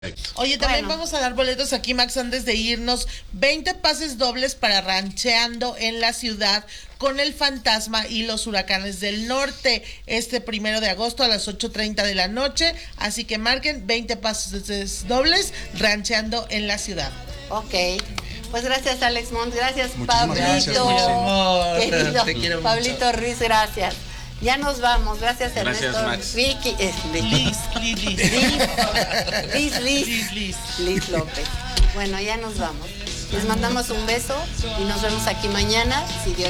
Oye, también vamos a dar boletos aquí, Max, antes de irnos. 20 pases dobles para Rancheando en la Ciudad con el Fantasma y los Huracanes del Norte, este 1 de agosto a las 8:30 de la noche. Así que marquen 20 pases dobles, Rancheando en la Ciudad. Ok. Pues gracias, Alex Mons. Gracias, Muchísimas Pablito. gracias, Te quiero Pablito mucho. Ruiz, gracias. Ya nos vamos. Gracias, Ernesto. Gracias, Max. Vicky. Liz López. Bueno, ya nos vamos. Les mandamos un beso y nos vemos aquí mañana, si Dios